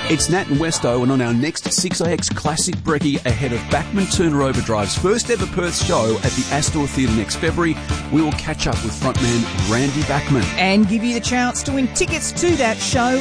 It's Nat and Westo, and on our next 6AX Classic Brekkie ahead of Bachman Turner Overdrive's first ever Perth show at the Astor Theatre next February, we will catch up with frontman Randy Bachman. And give you the chance to win tickets to that show